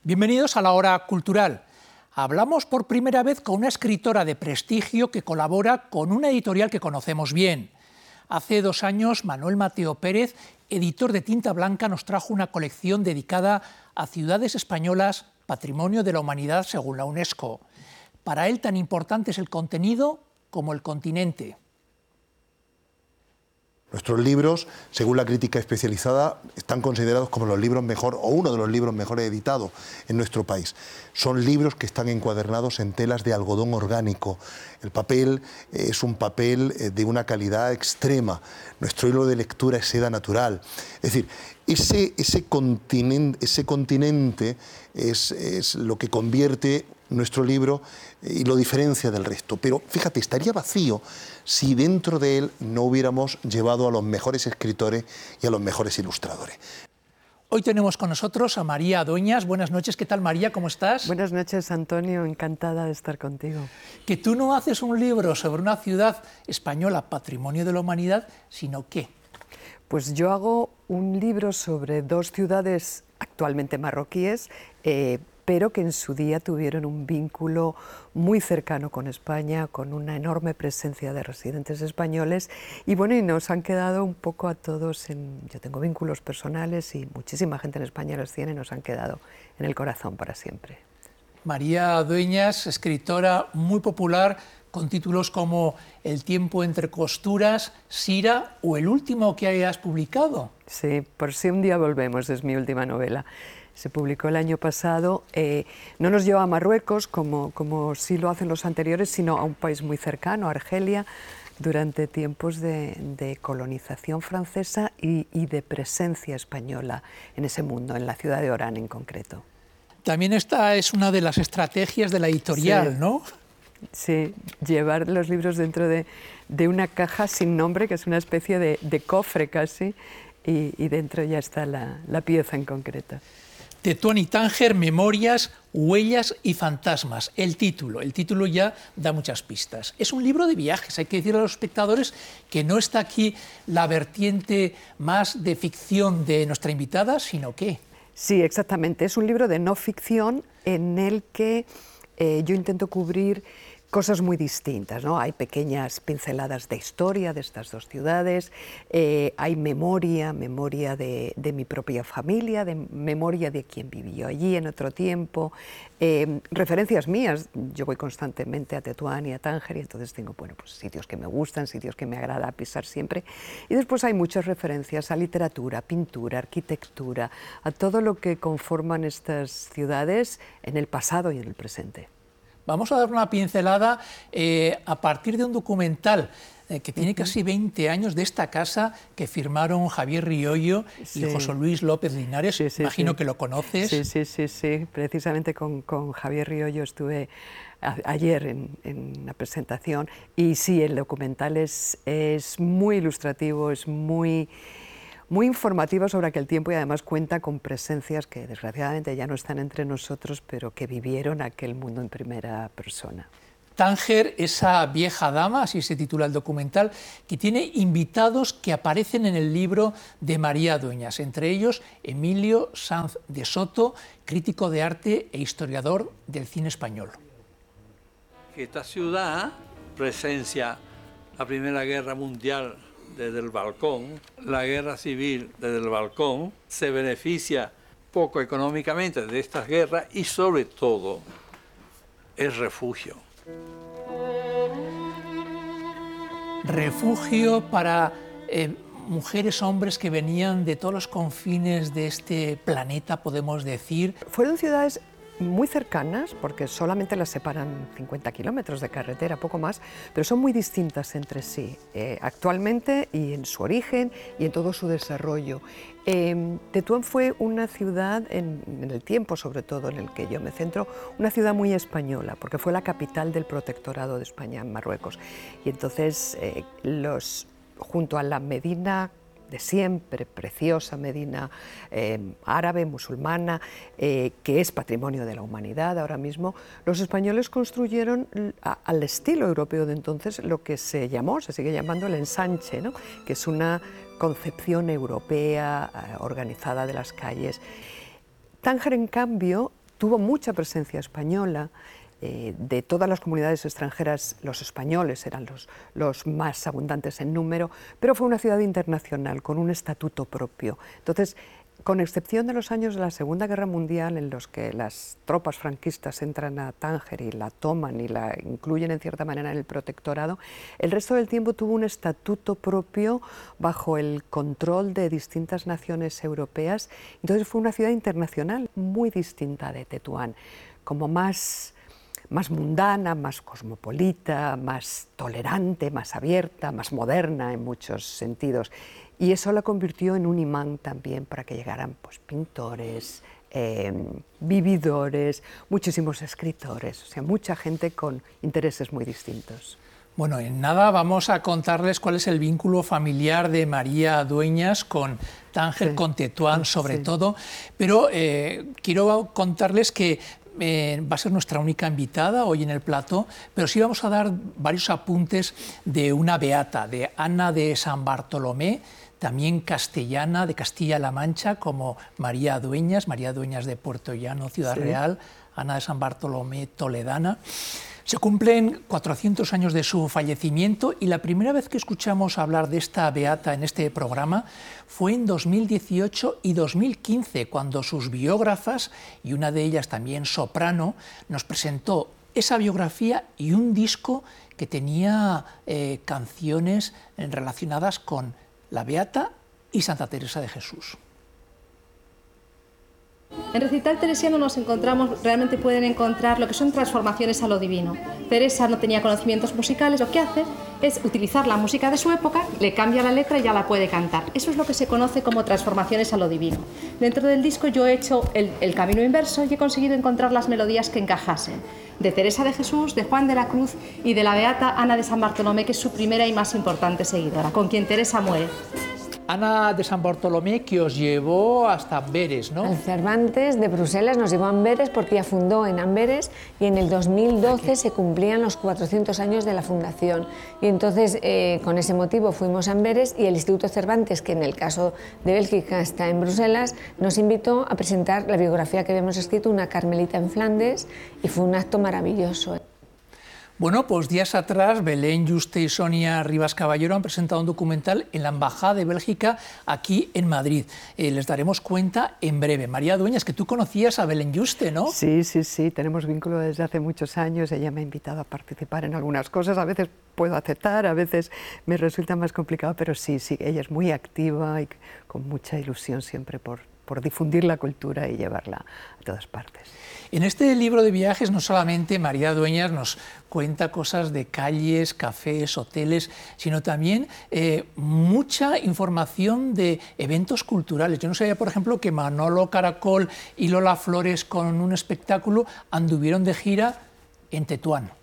Bienvenidos a la Hora Cultural. Hablamos por primera vez con una escritora de prestigio que colabora con una editorial que conocemos bien. Hace 2 años, Manuel Mateo Pérez, editor de Tinta Blanca, nos trajo una colección dedicada a ciudades españolas, patrimonio de la humanidad según la UNESCO. Para él tan importante es el contenido como el continente. Nuestros libros, según la crítica especializada, están considerados como los libros mejor o uno de los libros mejores editados en nuestro país. Son libros que están encuadernados en telas de algodón orgánico. El papel es un papel de una calidad extrema. Nuestro hilo de lectura es seda natural. Es decir, ese continente es lo que convierte nuestro libro y lo diferencia del resto. Pero fíjate, estaría vacío si dentro de él no hubiéramos llevado a los mejores escritores y a los mejores ilustradores. Hoy tenemos con nosotros a María Dueñas. Buenas noches, ¿qué tal, María? ¿Cómo estás? Buenas noches, Antonio, encantada de estar contigo. Que tú no haces un libro sobre una ciudad española, patrimonio de la humanidad, sino ¿qué? Pues yo hago un libro sobre 2 ciudades actualmente marroquíes, pero que en su día tuvieron un vínculo muy cercano con España, con una enorme presencia de residentes españoles, y bueno, y nos han quedado un poco a todos, yo tengo vínculos personales y muchísima gente en España los tiene, nos han quedado en el corazón para siempre. María Dueñas, escritora muy popular, con títulos como El tiempo entre costuras, Sira o el último que hayas publicado. Sí, Por si un día volvemos, es mi última novela. Se publicó el año pasado, no nos lleva a Marruecos como sí lo hacen los anteriores, sino a un país muy cercano, Argelia, durante tiempos de colonización francesa y de presencia española en ese mundo, en la ciudad de Orán en concreto. También esta es una de las estrategias de la editorial, sí. ¿no? Sí, llevar los libros dentro de una caja sin nombre, que es una especie de cofre casi, y dentro ya está la pieza en concreto. Tetuán y Tánger, Memorias, Huellas y Fantasmas. El título ya da muchas pistas. Es un libro de viajes, hay que decirle a los espectadores que no está aquí la vertiente más de ficción de nuestra invitada, sino que... Sí, exactamente, es un libro de no ficción en el que yo intento cubrir cosas muy distintas, ¿no? Hay pequeñas pinceladas de historia de estas 2 ciudades, hay memoria de mi propia familia, memoria de quien vivió allí en otro tiempo, referencias mías. Yo voy constantemente a Tetuán y a Tánger y entonces tengo pues sitios que me gustan, sitios que me agrada pisar siempre, y después hay muchas referencias a literatura, pintura, arquitectura, a todo lo que conforman estas ciudades en el pasado y en el presente. Vamos a dar una pincelada a partir de un documental que tiene casi 20 años de esta casa que firmaron Javier Riollo y José Luis López Linares. Imagino que lo conoces. Sí. Precisamente con Javier Riollo estuve ayer en la presentación y sí, el documental es muy ilustrativo, es muy informativo sobre aquel tiempo y además cuenta con presencias que desgraciadamente ya no están entre nosotros, pero que vivieron aquel mundo en primera persona. Tánger, esa vieja dama, así se titula el documental, que tiene invitados que aparecen en el libro de María Dueñas, entre ellos Emilio Sanz de Soto, crítico de arte e historiador del cine español. Esta ciudad presencia la Primera Guerra Mundial desde el balcón, la guerra civil desde el balcón, se beneficia poco económicamente de estas guerras y sobre todo es refugio. Refugio para mujeres, hombres que venían de todos los confines de este planeta, podemos decir. Fueron ciudades muy cercanas, porque solamente las separan 50 kilómetros de carretera, poco más, pero son muy distintas entre sí, actualmente y en su origen y en todo su desarrollo. Tetuán fue una ciudad, en el tiempo sobre todo en el que yo me centro, una ciudad muy española, porque fue la capital del protectorado de España en Marruecos. Y entonces, junto a la Medina de siempre, preciosa Medina árabe, musulmana, que es patrimonio de la humanidad ahora mismo, los españoles construyeron al estilo europeo de entonces lo que se sigue llamando el ensanche, ¿no? Que es una concepción europea organizada de las calles. Tánger, en cambio, tuvo mucha presencia española. De todas las comunidades extranjeras, los españoles eran los más abundantes en número, pero fue una ciudad internacional con un estatuto propio. Entonces, con excepción de los años de la Segunda Guerra Mundial, en los que las tropas franquistas entran a Tánger y la toman y la incluyen en cierta manera en el protectorado, el resto del tiempo tuvo un estatuto propio bajo el control de distintas naciones europeas. Entonces fue una ciudad internacional muy distinta de Tetuán, como más mundana, más cosmopolita, más tolerante, más abierta, más moderna en muchos sentidos. Y eso la convirtió en un imán también para que llegaran pues, pintores, vividores, muchísimos escritores, o sea, mucha gente con intereses muy distintos. Bueno, en nada vamos a contarles cuál es el vínculo familiar de María Dueñas con Tánger, sí, con Tetuán sobre todo, pero quiero contarles que va a ser nuestra única invitada hoy en el plató, pero sí vamos a dar varios apuntes de una beata, de Ana de San Bartolomé, también castellana, de Castilla-La Mancha, como María Dueñas de Puerto Llano, Ciudad Real, Ana de San Bartolomé, toledana. Se cumplen 400 años de su fallecimiento y la primera vez que escuchamos hablar de esta beata en este programa fue en 2018 y 2015, cuando sus biógrafas, y una de ellas también soprano, nos presentó esa biografía y un disco que tenía canciones relacionadas con la beata y Santa Teresa de Jesús. En Recital Teresiano nos encontramos, realmente pueden encontrar lo que son transformaciones a lo divino. Teresa no tenía conocimientos musicales, lo que hace es utilizar la música de su época, le cambia la letra y ya la puede cantar. Eso es lo que se conoce como transformaciones a lo divino. Dentro del disco yo he hecho el camino inverso y he conseguido encontrar las melodías que encajasen. De Teresa de Jesús, de Juan de la Cruz y de la beata Ana de San Bartolomé, que es su primera y más importante seguidora, con quien Teresa muere. Ana de San Bartolomé, que os llevó hasta Amberes, ¿no? El Cervantes de Bruselas nos llevó a Amberes porque ella fundó en Amberes y en el 2012 se cumplían los 400 años de la fundación. Y entonces, con ese motivo, fuimos a Amberes y el Instituto Cervantes, que en el caso de Bélgica está en Bruselas, nos invitó a presentar la biografía que habíamos escrito, Una Carmelita en Flandes, y fue un acto maravilloso. Bueno, pues días atrás Belén Juste y Sonia Rivas Caballero han presentado un documental en la Embajada de Bélgica aquí en Madrid. Les daremos cuenta en breve. María Dueñas, que tú conocías a Belén Juste, ¿no? Sí, tenemos vínculo desde hace muchos años. Ella me ha invitado a participar en algunas cosas, a veces puedo aceptar, a veces me resulta más complicado, pero sí, ella es muy activa y con mucha ilusión siempre por difundir la cultura y llevarla a todas partes. En este libro de viajes no solamente María Dueñas nos cuenta cosas de calles, cafés, hoteles, sino también mucha información de eventos culturales. Yo no sabía, por ejemplo, que Manolo Caracol y Lola Flores con un espectáculo anduvieron de gira en Tetuán.